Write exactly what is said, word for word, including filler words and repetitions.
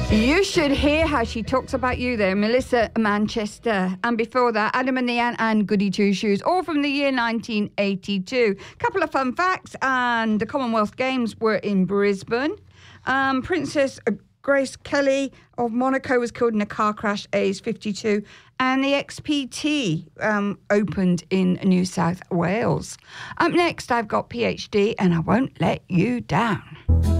You should hear how she talks about you there, Melissa Manchester. And before that, Adam and the Ant and Goody Two Shoes, all from the year nineteen eighty-two. Couple of fun facts, and the Commonwealth Games were in Brisbane. Um, Princess Grace Kelly of Monaco was killed in a car crash, aged fifty-two. And the X P T um, opened in New South Wales. Up next, I've got PhD, and I Won't Let You Down.